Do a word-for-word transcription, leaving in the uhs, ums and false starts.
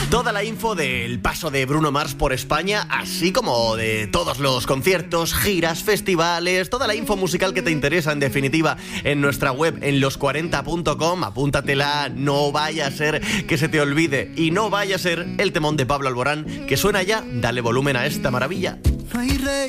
Toda la info del paso de Bruno Mars por España, así como de todos los conciertos, giras, festivales, toda la info musical que te interesa, en definitiva, en nuestra web, en los cuarenta punto com. Apúntatela, no vaya a ser que se te olvide y no vaya a ser el temón de Pablo Alborán que suena ya. Dale volumen a esta maravilla. No hay rey